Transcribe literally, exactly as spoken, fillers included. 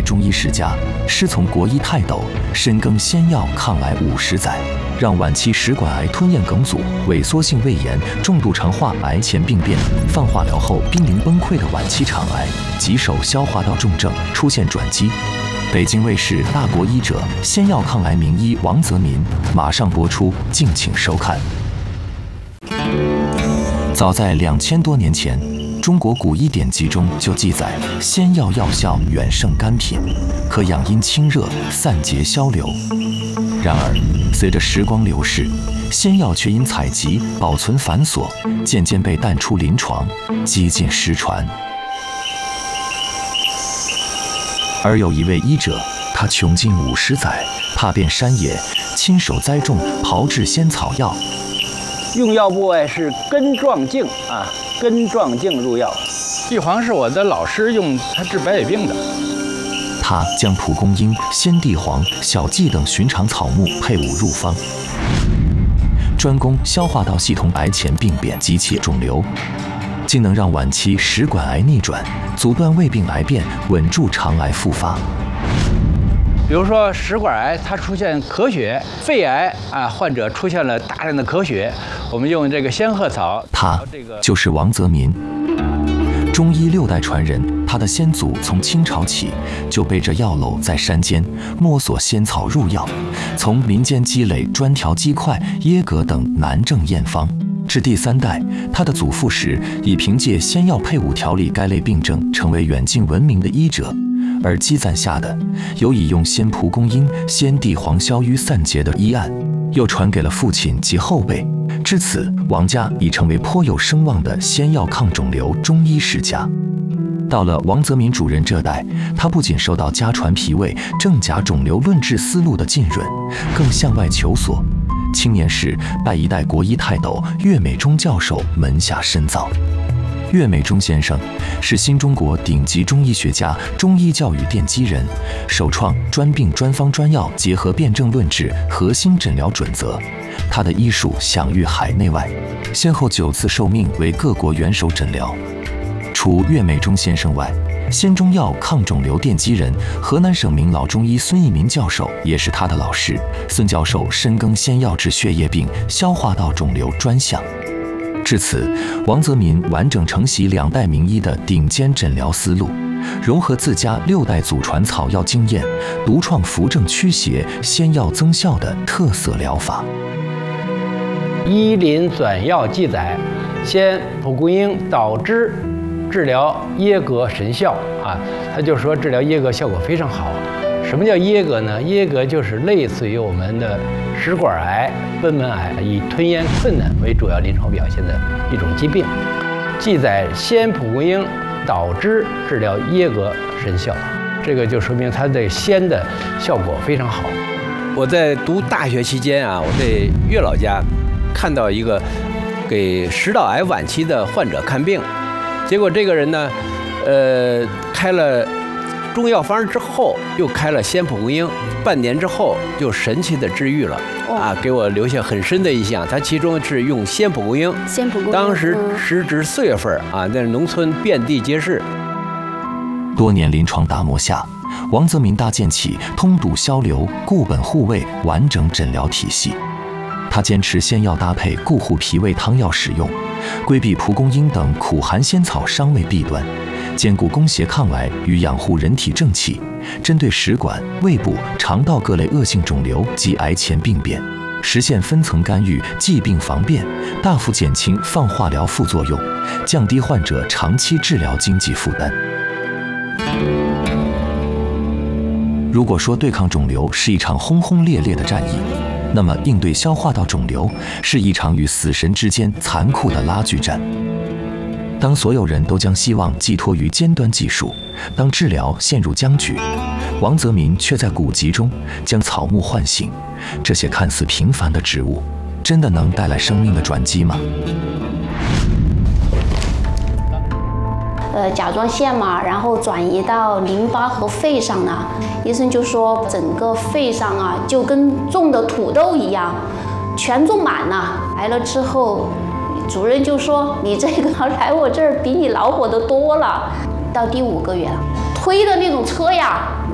中医世家，师从国医泰斗，深耕仙药抗癌五十载，让晚期食管癌、吞咽梗阻、萎缩性胃炎、重度肠化癌前病变、放化疗后濒临崩溃的晚期肠癌、棘手消化道重症出现转机。北京卫视《大国医者》仙药抗癌名医王泽民马上播出，敬请收看。早在两千多年前，中国古医典籍中就记载，仙药药效远胜干品，可养阴清热、散结消瘤。然而，随着时光流逝，仙药却因采集、保存繁琐，渐渐被淡出临床，几近失传。而有一位医者，他穷尽五十载，踏遍山野，亲手栽种、炮制仙草药。 用药部位是根状茎啊，根状茎入药。地黄是我的老师用它治白血病的。 他将蒲公英、鲜地黄、小蓟等寻常草木配伍入方，专攻消化道系统癌前病变及其肿瘤，竟能让晚期食管癌逆转，阻断胃病癌变，稳住肠癌复发。 比如说食管癌，它出现咳血；肺癌啊，患者出现了大量的咳血，我们用这个仙鹤草。 他就是王泽民，中医六代传人。他的先祖从清朝起就背着药篓在山间摸索仙草入药，从民间积累专调鸡块、椰葛等南症验方。至第三代，他的祖父时已凭借仙药配伍调理该类病症，成为远近闻名的医者。而积攒下的，有以用鲜蒲公英、鲜地黄消瘀散结的医案，又传给了父亲及后辈。至此，王家已成为颇有声望的仙药抗肿瘤中医世家。到了王泽民主任这代，他不仅受到家传脾胃正甲肿瘤论治思路的浸润，更向外求索。青年时拜一代国医泰斗岳美忠教授门下深造。岳美忠先生是新中国顶级中医学家、中医教育奠基人，首创专病专方专药结合辩证论治核心诊疗准则。他的医术享誉海内外，先后九次受命为各国元首诊疗。除岳美忠先生外，仙中药抗肿瘤奠基人河南省名老中医孙一民教授也是他的老师。孙教授深耕仙药治血液病、消化道肿瘤专项。至此，王泽民完整承袭两代名医的顶尖诊疗思路，融合自家六代祖传草药经验，独创扶正驱邪、仙药增效的特色疗法。 医林纂药记载，鲜蒲公英捣汁治疗噎膈神效啊，他就说治疗噎膈效果非常好。什么叫噎膈呢？噎膈就是类似于我们的食管癌、贲门癌，以吞咽困难为主要临床表现的一种疾病。记载鲜蒲公英捣汁治疗噎膈神效，这个就说明它的鲜的效果非常好。 我在读大学期间啊，我在岳老家看到一个给食道癌晚期的患者看病，结果这个人呢，呃，开了中药方之后，又开了鲜蒲公英，半年之后就神奇的治愈了，啊，给我留下很深的印象。他其中是用鲜蒲公英， 鲜蒲公英， 当时时值四月份啊，在农村遍地皆是。 多年临床打磨下，王泽民搭建起通堵消瘤、固本护胃完整诊疗体系。他坚持仙药搭配固护脾胃汤药使用，规避蒲公英等苦寒仙草伤胃弊端，兼顾攻邪抗癌与养护人体正气，针对食管、胃部、肠道各类恶性肿瘤及癌前病变，实现分层干预、疾病防变，大幅减轻放化疗副作用，降低患者长期治疗经济负担。如果说对抗肿瘤是一场轰轰烈烈的战役，那么应对消化道肿瘤是一场与死神之间残酷的拉锯战。当所有人都将希望寄托于尖端技术，当治疗陷入僵局，王泽民却在古籍中将草木唤醒。这些看似平凡的植物，真的能带来生命的转机吗？ 呃，甲状腺嘛，然后转移到淋巴和肺上呢，医生就说整个肺上啊，就跟种的土豆一样，全种满了。来了之后，主任就说你这个来我这儿比你恼火的多了。到第五个月了，推的那种车呀，